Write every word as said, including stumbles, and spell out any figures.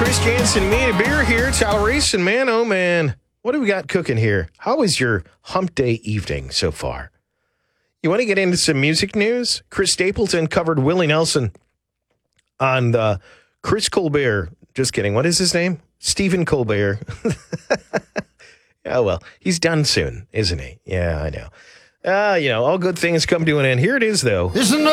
Chris Jansen, me and a beer here. Tyler Reese, and man, oh man, what do we got cooking here? How was your hump day evening so far? You want to get into some music news? Chris Stapleton covered Willie Nelson on the Chris Colbert. Just kidding. What is his name? Stephen Colbert. Oh, well, he's done soon, isn't he? Yeah, I know. Uh, you know, all good things come to an end. Here it is, though. Isn't